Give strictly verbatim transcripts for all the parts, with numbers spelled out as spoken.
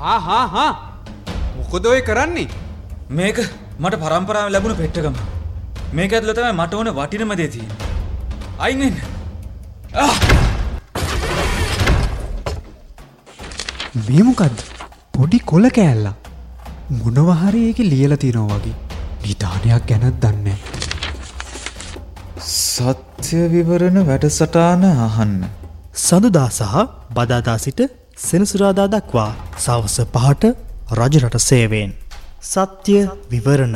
හා හා හා මොකද ඔය කරන්නේ? මේක මට පරම්පරාවෙන් ලැබුණු පෙට්ටගම. මේක ඇතුළේ තමයි මට ඕන වටිනම දේ තියෙන්නේ. අයින් වෙන්න. මේ මොකද්ද? පොඩි කොළ කෑල්ලක්. මොනවා හරි ඒකේ ලියලා තියෙනවා වගේ. නිදානයක් ගැනත් දන්නේ සත්‍ය විවරණ වැඩසටහන අහන්න. සඳුදා සහ බදාදා සිට සෙනසුරාදා දක්වා සවස පහට රජරට සේවයෙන් සත්‍ය විවරණ.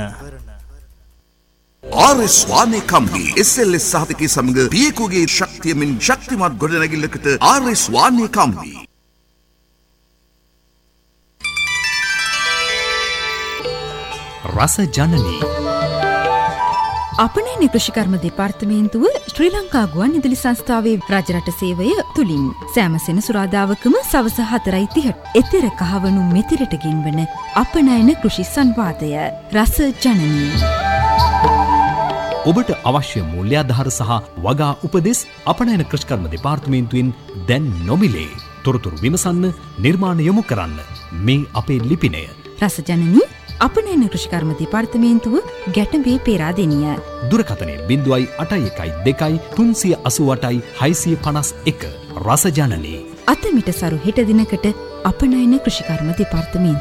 R S වානේ කම්බි S L S සහතිකයේ සමග පියෙකුගේ ශක්තියමින් ශක්තිමත් ගොඩනැගිල්ලකට ආර් එස් වානේ කම්බි. රස ජනනී අපනයන කෘෂිකර්ම දෙපාර්තමේන්තුව ශ්‍රී ලංකා ගුවන් විදුලි සංස්ථාවේ රජරට සේවය තුලින් සෑම සෙනසුරාදාවකම සවස හතරයි තිහට එතෙර කහවණු මෙතිරට ගෙන්වන අපනයන කෘෂි සංවාදය රස ජනනී. ඔබට අවශ්‍ය මූල්‍යාධාර සහ වගා උපදෙස් අපනයන කෘෂිකර්ම දෙපාර්තමේන්තුවෙන් දැන් නොමිලේ. තොරතුරු විමසන්න, නිර්මාණ යොමු කරන්න. මේ අපේ ලිපිනය. රස ජනනී අපනයන කෘෂිකර්ම දෙපාර්තමේන්තුව ගැටඹේ පේරාදෙනිය. දුරකථනය බිංදුවයි අටයි එකයි දෙකයි තුන්සිය අසූ අටයි හයිසිය පනස් එක. රස ජනනී. අතමිට සරු හෙට දිනකට අපනයන කෘෂිකර්ම දෙපාර්තමේන්තුව